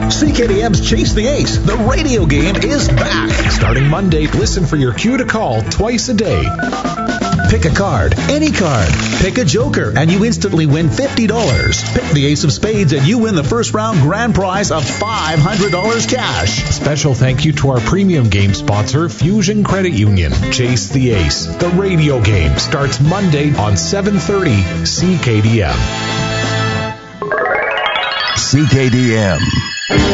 CKDM's Chase the Ace, the radio game, is back. Starting Monday, listen for your cue to call twice a day. Pick a card, any card. Pick a joker, and you instantly win $50. Pick the ace of spades, and you win the first round grand prize of $500 cash. Special thank you to our premium game sponsor, Fusion Credit Union. Chase the Ace, the radio game, starts Monday on 7:30 CKDM. CKDM.